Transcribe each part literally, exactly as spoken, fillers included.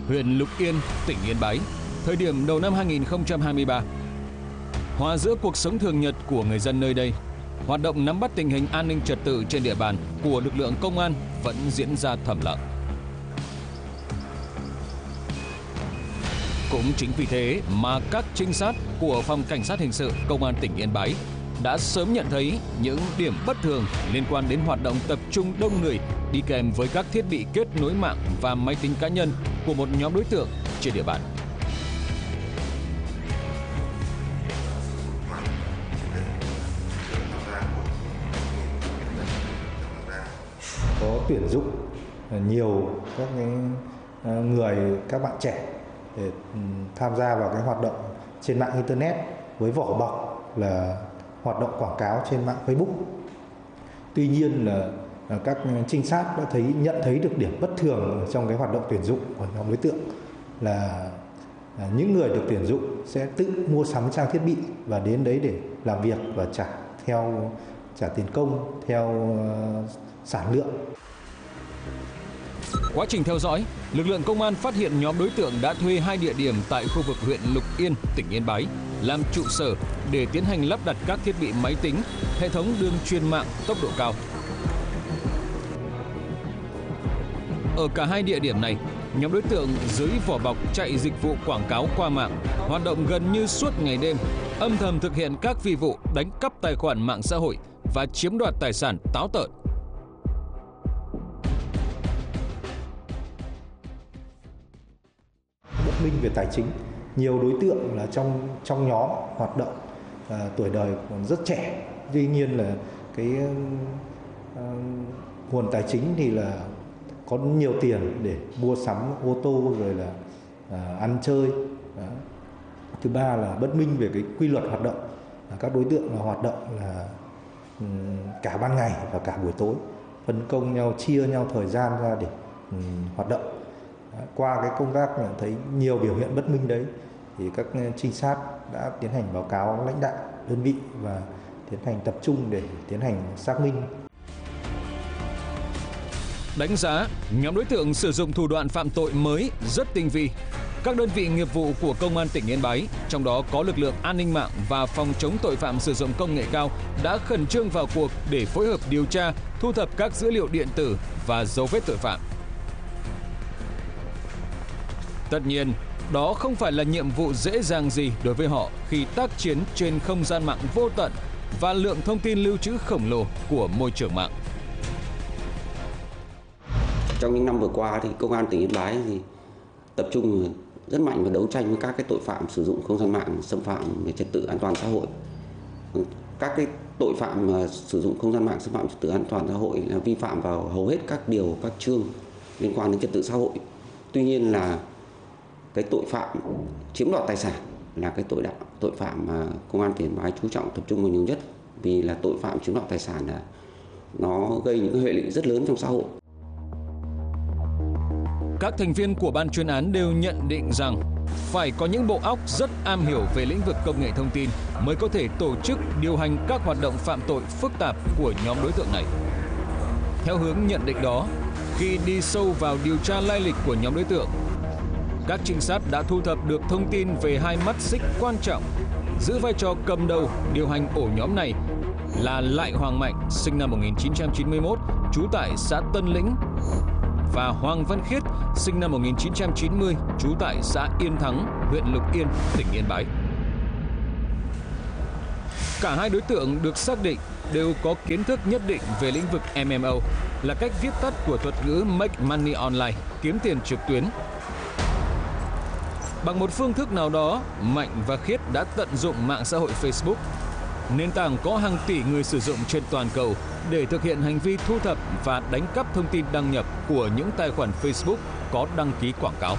huyện Lục Yên, tỉnh Yên Bái, thời điểm đầu năm hai nghìn không trăm hai mươi ba. Hòa giữa cuộc sống thường nhật của người dân nơi đây, hoạt động nắm bắt tình hình an ninh trật tự trên địa bàn của lực lượng công an vẫn diễn ra thầm lặng. Cũng chính vì thế mà các trinh sát của Phòng Cảnh sát Hình sự Công an tỉnh Yên Bái đã sớm nhận thấy những điểm bất thường liên quan đến hoạt động tập trung đông người đi kèm với các thiết bị kết nối mạng và máy tính cá nhân của một nhóm đối tượng trên địa bàn. Có tuyển dụng nhiều các người, các bạn trẻ để tham gia vào cái hoạt động trên mạng Internet với vỏ bọc là hoạt động quảng cáo trên mạng Facebook. Tuy nhiên là các trinh sát đã thấy nhận thấy được điểm bất thường trong cái hoạt động tuyển dụng của nhóm đối tượng là những người được tuyển dụng sẽ tự mua sắm trang thiết bị và đến đấy để làm việc và trả theo trả tiền công theo sản lượng. Quá trình theo dõi, lực lượng công an phát hiện nhóm đối tượng đã thuê hai địa điểm tại khu vực huyện Lục Yên, tỉnh Yên Bái làm trụ sở để tiến hành lắp đặt các thiết bị máy tính, hệ thống đường truyền mạng tốc độ cao. Ở cả hai địa điểm này, nhóm đối tượng dưới vỏ bọc chạy dịch vụ quảng cáo qua mạng, hoạt động gần như suốt ngày đêm, âm thầm thực hiện các phi vụ đánh cắp tài khoản mạng xã hội và chiếm đoạt tài sản táo tợn. Bất minh về tài chính, nhiều đối tượng là trong trong nhóm hoạt động à, tuổi đời còn rất trẻ, tuy nhiên là cái à, nguồn tài chính thì là có nhiều tiền để mua sắm ô tô rồi là à, ăn chơi. Đó. Thứ ba là bất minh về cái quy luật hoạt động, là các đối tượng là hoạt động là um, cả ban ngày và cả buổi tối, phân công nhau, chia nhau thời gian ra để um, hoạt động. Đó. Qua cái công tác là thấy nhiều biểu hiện bất minh đấy thì các trinh sát đã tiến hành báo cáo lãnh đạo đơn vị và tiến hành tập trung để tiến hành xác minh. Đánh giá, nhóm đối tượng sử dụng thủ đoạn phạm tội mới rất tinh vi. Các đơn vị nghiệp vụ của Công an tỉnh Yên Bái, trong đó có lực lượng an ninh mạng và phòng chống tội phạm sử dụng công nghệ cao, đã khẩn trương vào cuộc để phối hợp điều tra, thu thập các dữ liệu điện tử và dấu vết tội phạm. Tất nhiên, đó không phải là nhiệm vụ dễ dàng gì đối với họ khi tác chiến trên không gian mạng vô tận và lượng thông tin lưu trữ khổng lồ của môi trường mạng. Trong những năm vừa qua thì Công an tỉnh Yên Bái thì tập trung rất mạnh vào đấu tranh với các cái tội phạm sử dụng không gian mạng xâm phạm về trật tự an toàn xã hội. Các cái tội phạm mà sử dụng không gian mạng xâm phạm trật tự an toàn xã hội là vi phạm vào hầu hết các điều, các chương liên quan đến trật tự xã hội. Tuy nhiên là cái tội phạm chiếm đoạt tài sản là cái tội đạo, tội phạm mà Công an tỉnh Yên Bái chú trọng tập trung vào nhiều nhất, vì là tội phạm chiếm đoạt tài sản là nó gây những hệ lụy rất lớn trong xã hội. Các thành viên của ban chuyên án đều nhận định rằng phải có những bộ óc rất am hiểu về lĩnh vực công nghệ thông tin mới có thể tổ chức điều hành các hoạt động phạm tội phức tạp của nhóm đối tượng này. Theo hướng nhận định đó, khi đi sâu vào điều tra lai lịch của nhóm đối tượng, các trinh sát đã thu thập được thông tin về hai mắt xích quan trọng giữ vai trò cầm đầu điều hành ổ nhóm này là Lại Hoàng Mạnh, sinh năm một nghìn chín trăm chín mươi mốt, trú tại xã Tân Lĩnh, và Hoàng Văn Khiết, sinh năm một nghìn chín trăm chín mươi, trú tại xã Yên Thắng, huyện Lục Yên, tỉnh Yên Bái. Cả hai đối tượng được xác định đều có kiến thức nhất định về lĩnh vực em em ô, là cách viết tắt của thuật ngữ Make Money Online, kiếm tiền trực tuyến. Bằng một phương thức nào đó, Mạnh và Khiết đã tận dụng mạng xã hội Facebook, nền tảng có hàng tỷ người sử dụng trên toàn cầu, để thực hiện hành vi thu thập và đánh cắp thông tin đăng nhập của những tài khoản Facebook có đăng ký quảng cáo.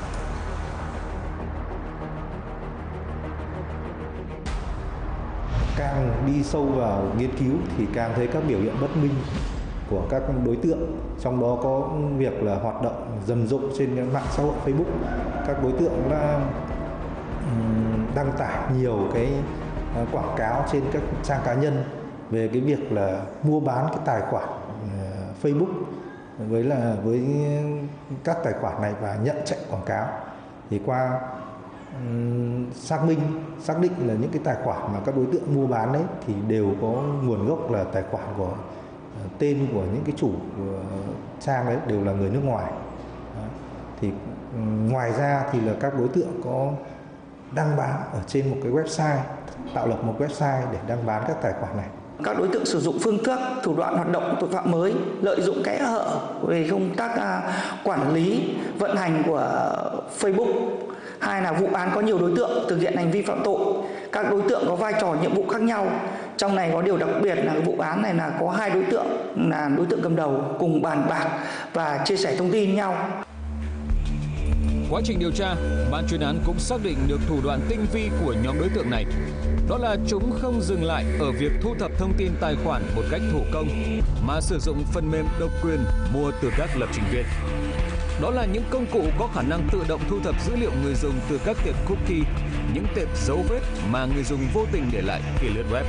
Càng đi sâu vào nghiên cứu thì càng thấy các biểu hiện bất minh của các đối tượng, trong đó có việc là hoạt động rầm rộ trên mạng xã hội Facebook. Các đối tượng đã đăng tải nhiều cái quảng cáo trên các trang cá nhân về cái việc là mua bán cái tài khoản Facebook với là với các tài khoản này và nhận chạy quảng cáo. Thì qua um, xác minh xác định là những cái tài khoản mà các đối tượng mua bán đấy thì đều có nguồn gốc là tài khoản của uh, tên của những cái chủ của trang đấy đều là người nước ngoài. Đó. Thì um, ngoài ra thì là các đối tượng có đăng bán ở trên một cái website, tạo lập một website để đăng bán các tài khoản này. Các đối tượng sử dụng phương thức, thủ đoạn hoạt động tội phạm mới, lợi dụng kẽ hở về công tác quản lý, vận hành của Facebook. Hai là vụ án có nhiều đối tượng thực hiện hành vi phạm tội. Các đối tượng có vai trò nhiệm vụ khác nhau. Trong này có điều đặc biệt là vụ án này là có hai đối tượng là đối tượng cầm đầu cùng bàn bạc và chia sẻ thông tin nhau. Quá trình điều tra, ban chuyên án cũng xác định được thủ đoạn tinh vi của nhóm đối tượng này. Đó là chúng không dừng lại ở việc thu thập thông tin tài khoản một cách thủ công, mà sử dụng phần mềm độc quyền mua từ các lập trình viên. Đó là những công cụ có khả năng tự động thu thập dữ liệu người dùng từ các tệp cookie, những tệp dấu vết mà người dùng vô tình để lại khi lướt web.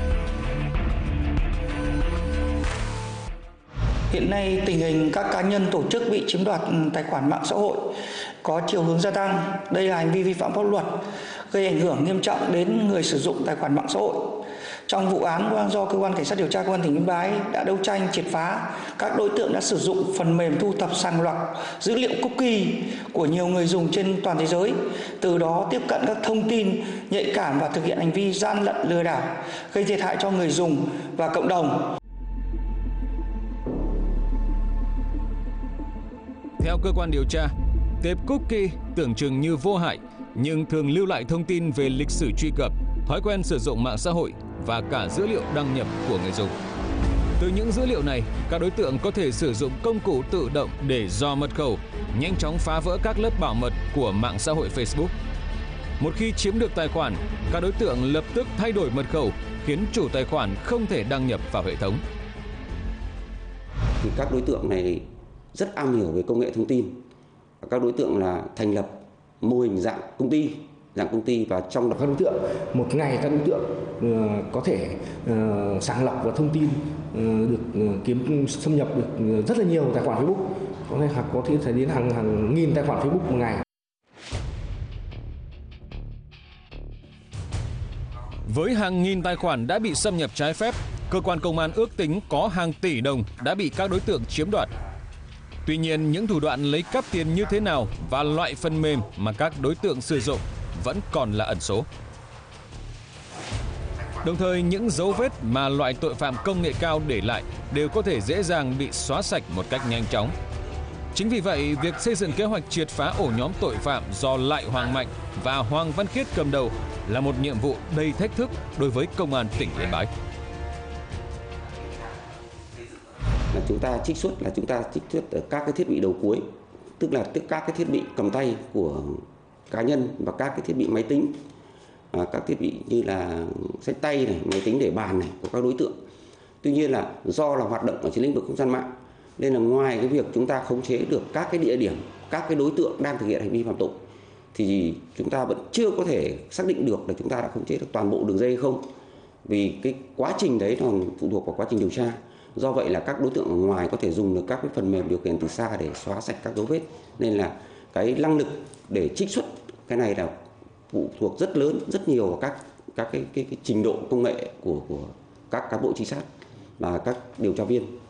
Hiện nay tình hình các cá nhân tổ chức bị chiếm đoạt tài khoản mạng xã hội có chiều hướng gia tăng. Đây là hành vi vi phạm pháp luật, gây ảnh hưởng nghiêm trọng đến người sử dụng tài khoản mạng xã hội. Trong vụ án do cơ quan cảnh sát điều tra công an tỉnh Yên Bái đã đấu tranh triệt phá, các đối tượng đã sử dụng phần mềm thu thập sàng lọc dữ liệu cookie của nhiều người dùng trên toàn thế giới, từ đó tiếp cận các thông tin nhạy cảm và thực hiện hành vi gian lận lừa đảo, gây thiệt hại cho người dùng và cộng đồng. Theo cơ quan điều tra, tệp cookie tưởng chừng như vô hại nhưng thường lưu lại thông tin về lịch sử truy cập, thói quen sử dụng mạng xã hội và cả dữ liệu đăng nhập của người dùng. Từ những dữ liệu này, các đối tượng có thể sử dụng công cụ tự động để dò mật khẩu, nhanh chóng phá vỡ các lớp bảo mật của mạng xã hội Facebook. Một khi chiếm được tài khoản, các đối tượng lập tức thay đổi mật khẩu, khiến chủ tài khoản không thể đăng nhập vào hệ thống. Thì các đối tượng này rất am hiểu về công nghệ thông tin. Các đối tượng là thành lập mô hình dạng công ty, dạng công ty và trong đó các đối tượng một ngày các đối tượng uh, có thể uh, sàng lọc và thông tin uh, được uh, kiếm xâm nhập được rất là nhiều tài khoản Facebook, có thể có thể đến hàng hàng nghìn tài khoản Facebook một ngày. Với hàng nghìn tài khoản đã bị xâm nhập trái phép, cơ quan công an ước tính có hàng tỷ đồng đã bị các đối tượng chiếm đoạt. Tuy nhiên, những thủ đoạn lấy cắp tiền như thế nào và loại phần mềm mà các đối tượng sử dụng vẫn còn là ẩn số. Đồng thời, những dấu vết mà loại tội phạm công nghệ cao để lại đều có thể dễ dàng bị xóa sạch một cách nhanh chóng. Chính vì vậy, việc xây dựng kế hoạch triệt phá ổ nhóm tội phạm do Lại Hoàng Mạnh và Hoàng Văn Khiết cầm đầu là một nhiệm vụ đầy thách thức đối với Công an tỉnh Yên Bái. Là chúng ta trích xuất là chúng ta trích xuất ở các cái thiết bị đầu cuối, tức là tất các cái thiết bị cầm tay của cá nhân và các cái thiết bị máy tính, à, các thiết bị như là sách tay này, máy tính để bàn này của các đối tượng. Tuy nhiên là do là hoạt động ở trên lĩnh vực không gian mạng nên là ngoài cái việc chúng ta khống chế được các cái địa điểm, các cái đối tượng đang thực hiện hành vi phạm tội thì chúng ta vẫn chưa có thể xác định được là chúng ta đã khống chế được toàn bộ đường dây hay không, vì cái quá trình đấy còn phụ thuộc vào quá trình điều tra. Do vậy là các đối tượng ở ngoài có thể dùng được các cái phần mềm điều khiển từ xa để xóa sạch các dấu vết, nên là cái năng lực để trích xuất cái này là phụ thuộc rất lớn, rất nhiều vào các các cái, cái, cái trình độ công nghệ của của các cán bộ trinh sát và các điều tra viên.